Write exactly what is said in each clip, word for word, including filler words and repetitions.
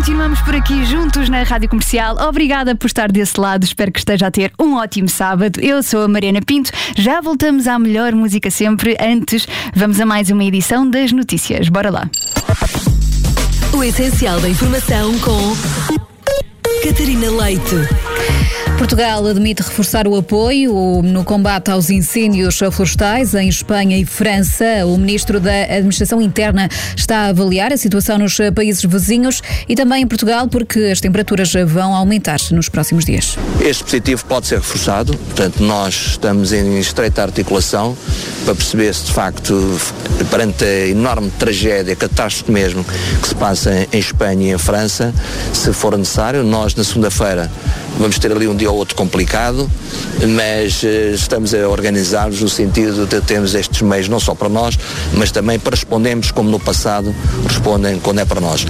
Continuamos por aqui juntos na Rádio Comercial. Obrigada por estar desse lado. Espero que esteja a ter um ótimo sábado. Eu sou a Mariana Pinto. Já voltamos à melhor música sempre. Antes, vamos a mais uma edição das notícias. Bora lá. O essencial da informação com Catarina Leite. Portugal admite reforçar o apoio no combate aos incêndios florestais em Espanha e França. O ministro da Administração Interna está a avaliar a situação nos países vizinhos e também em Portugal, porque as temperaturas vão aumentar nos próximos dias. Este dispositivo pode ser reforçado, portanto nós estamos em estreita articulação para perceber se de facto, perante a enorme tragédia, catástrofe mesmo, que se passa em Espanha e em França, se for necessário, nós na segunda-feira vamos ter ali um dia ou outro complicado, mas uh, estamos a organizar-nos no sentido de termos estes meios não só para nós, mas também para respondermos como no passado respondem quando é para nós.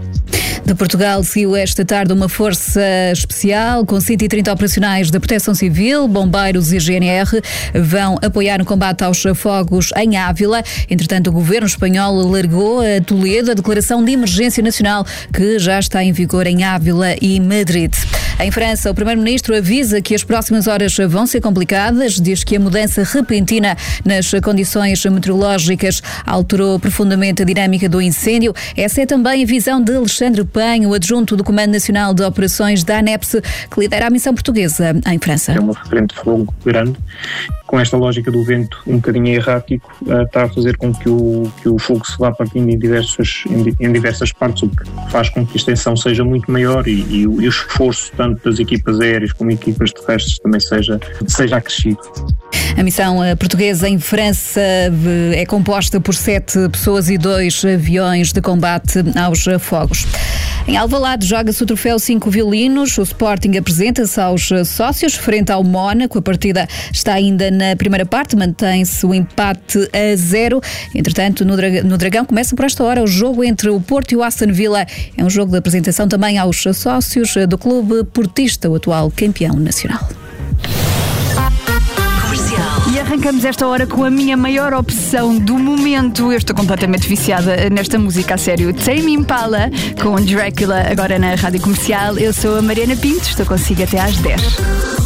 De Portugal seguiu esta tarde uma força especial com cento e trinta operacionais da Proteção Civil, bombeiros e G N R vão apoiar no combate aos fogos em Ávila. Entretanto, o governo espanhol largou a Toledo a declaração de emergência nacional que já está em vigor em Ávila e Madrid. Em França, o primeiro-ministro avisa que as próximas horas vão ser complicadas, diz que a mudança repentina nas condições meteorológicas alterou profundamente a dinâmica do incêndio. Essa é também a visão de Alexandre Penho, o adjunto do Comando Nacional de Operações da ANEPS, que lidera a missão portuguesa em França. É uma frente de fogo grande. Com esta lógica do vento um bocadinho errático, uh, está a fazer com que o, que o fogo se vá partindo em diversas, em, em diversas partes, o que faz com que a extensão seja muito maior e, e, o, e o esforço tanto das equipas aéreas como equipas terrestres também seja, seja acrescido. A missão portuguesa em França é composta por sete pessoas e dois aviões de combate aos fogos. Em Alvalade joga-se o troféu cinco violinos. O Sporting apresenta-se aos sócios frente ao Mónaco. A partida está ainda na primeira parte, mantém-se o empate a zero. Entretanto, no, Dra- no Dragão começa por esta hora o jogo entre o Porto e o Aston Villa. É um jogo de apresentação também aos sócios do clube portista, o atual campeão nacional. E arrancamos esta hora com a minha maior obsessão do momento. Eu estou completamente viciada nesta música, a sério. Tame Impala com Drácula, agora na Rádio Comercial. Eu sou a Mariana Pinto, estou consigo até às dez.